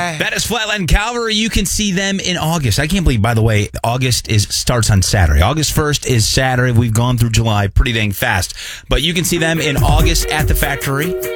Bye. That is Flatland Calvary. You can see them in August. I can't believe, by the way, August starts on Saturday. August 1st is Saturday. We've gone through July pretty dang fast. But you can see them in August at the Factory.